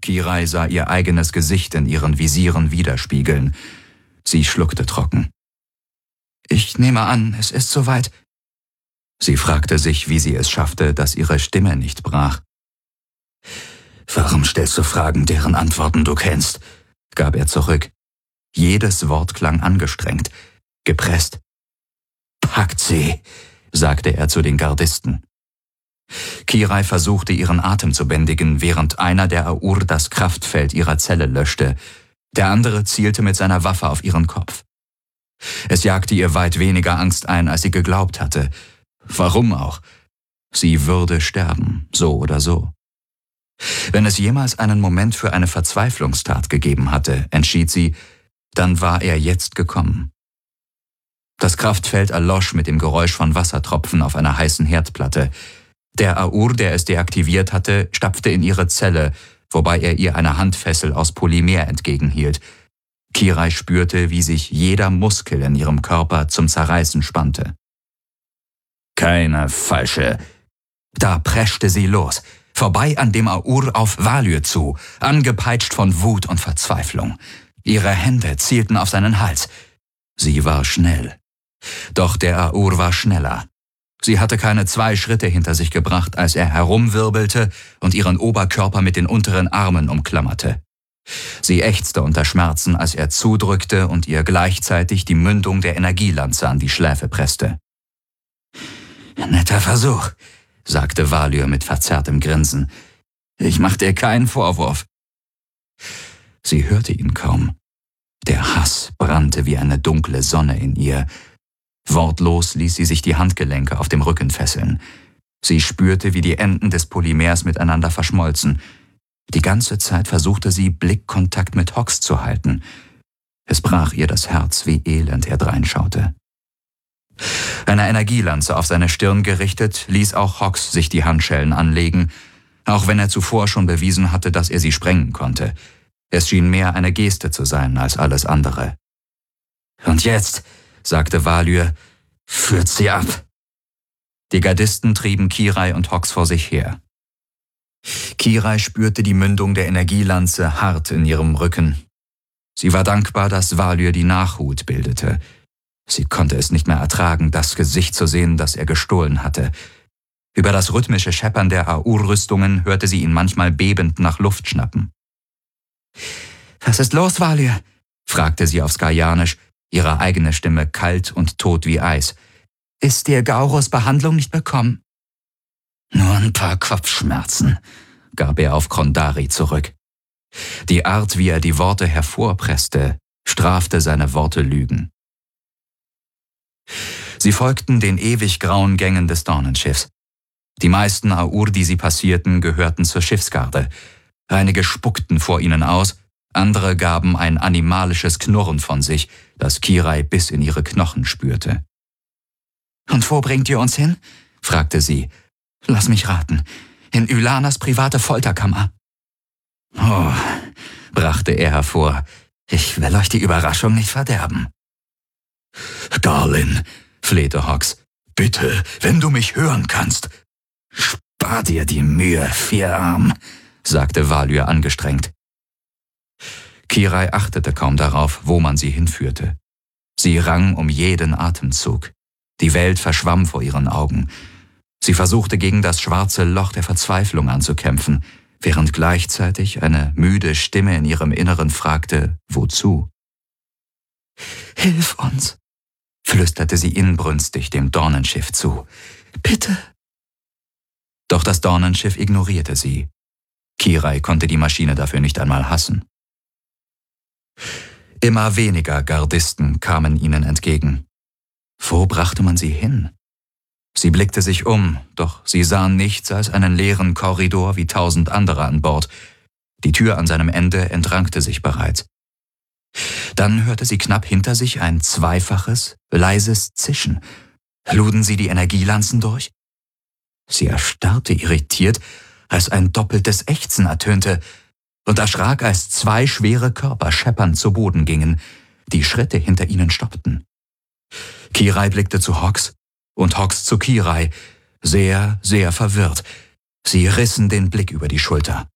Kirai sah ihr eigenes Gesicht in ihren Visieren widerspiegeln. Sie schluckte trocken. »Ich nehme an, es ist soweit.« Sie fragte sich, wie sie es schaffte, dass ihre Stimme nicht brach. »Warum stellst du Fragen, deren Antworten du kennst?« gab er zurück. Jedes Wort klang angestrengt, gepresst. »Packt sie«, sagte er zu den Gardisten. Kirai versuchte, ihren Atem zu bändigen, während einer der Aur das Kraftfeld ihrer Zelle löschte. Der andere zielte mit seiner Waffe auf ihren Kopf. Es jagte ihr weit weniger Angst ein, als sie geglaubt hatte. Warum auch? Sie würde sterben, so oder so. Wenn es jemals einen Moment für eine Verzweiflungstat gegeben hatte, entschied sie, dann war er jetzt gekommen. Das Kraftfeld erlosch mit dem Geräusch von Wassertropfen auf einer heißen Herdplatte. Der Aur, der es deaktiviert hatte, stapfte in ihre Zelle, wobei er ihr eine Handfessel aus Polymer entgegenhielt. Kirai spürte, wie sich jeder Muskel in ihrem Körper zum Zerreißen spannte. »Keine falsche!« Da preschte sie los, vorbei an dem Aur auf Valyr zu, angepeitscht von Wut und Verzweiflung. Ihre Hände zielten auf seinen Hals. Sie war schnell. Doch der Aur war schneller. Sie hatte keine 2 Schritte hinter sich gebracht, als er herumwirbelte und ihren Oberkörper mit den unteren Armen umklammerte. Sie ächzte unter Schmerzen, als er zudrückte und ihr gleichzeitig die Mündung der Energielanze an die Schläfe presste. »Netter Versuch«, sagte Valyr mit verzerrtem Grinsen. »Ich mach dir keinen Vorwurf.« Sie hörte ihn kaum. Der Hass brannte wie eine dunkle Sonne in ihr. Wortlos ließ sie sich die Handgelenke auf dem Rücken fesseln. Sie spürte, wie die Enden des Polymers miteinander verschmolzen. Die ganze Zeit versuchte sie, Blickkontakt mit Hox zu halten. Es brach ihr das Herz, wie elend er dreinschaute. Eine Energielanze auf seine Stirn gerichtet, ließ auch Hox sich die Handschellen anlegen, auch wenn er zuvor schon bewiesen hatte, dass er sie sprengen konnte. Es schien mehr eine Geste zu sein als alles andere. »Und jetzt«, sagte Valyr, »führt sie ab.« Die Gardisten trieben Kirai und Hox vor sich her. Kirai spürte die Mündung der Energielanze hart in ihrem Rücken. Sie war dankbar, dass Valyr die Nachhut bildete. Sie konnte es nicht mehr ertragen, das Gesicht zu sehen, das er gestohlen hatte. Über das rhythmische Scheppern der Aur-Rüstungen hörte sie ihn manchmal bebend nach Luft schnappen. »Was ist los, Valyr?« fragte sie auf Skarianisch, ihre eigene Stimme kalt und tot wie Eis. »Ist dir Gaurus Behandlung nicht bekommen?« »Nur ein paar Kopfschmerzen«, gab er auf Krondari zurück. Die Art, wie er die Worte hervorpresste, strafte seine Worte Lügen. Sie folgten den ewig grauen Gängen des Dornenschiffs. Die meisten Aur, die sie passierten, gehörten zur Schiffsgarde. Einige spuckten vor ihnen aus, andere gaben ein animalisches Knurren von sich, das Kirai bis in ihre Knochen spürte. »Und wo bringt ihr uns hin?« fragte sie. »Lass mich raten. In Ylanas private Folterkammer.« »Oh«, brachte er hervor, »ich will euch die Überraschung nicht verderben.« »Garlin«, flehte Hox, »bitte, wenn du mich hören kannst.« »Spar dir die Mühe, Vierarm«, sagte Valyr angestrengt. Kirai achtete kaum darauf, wo man sie hinführte. Sie rang um jeden Atemzug. Die Welt verschwamm vor ihren Augen. Sie versuchte gegen das schwarze Loch der Verzweiflung anzukämpfen, während gleichzeitig eine müde Stimme in ihrem Inneren fragte, wozu? »Hilf uns«, flüsterte sie inbrünstig dem Dornenschiff zu. »Bitte.« Doch das Dornenschiff ignorierte sie. Kirai konnte die Maschine dafür nicht einmal hassen. Immer weniger Gardisten kamen ihnen entgegen. Wo brachte man sie hin? Sie blickte sich um, doch sie sahen nichts als einen leeren Korridor wie 1000 andere an Bord. Die Tür an seinem Ende entrankte sich bereits. Dann hörte sie knapp hinter sich ein zweifaches, leises Zischen. Luden sie die Energielanzen durch? Sie erstarrte irritiert, als ein doppeltes Ächzen ertönte und erschrak, als 2 schwere Körper scheppernd zu Boden gingen, die Schritte hinter ihnen stoppten. Kirai blickte zu Hox und Hox zu Kirai, sehr, sehr verwirrt. Sie rissen den Blick über die Schulter.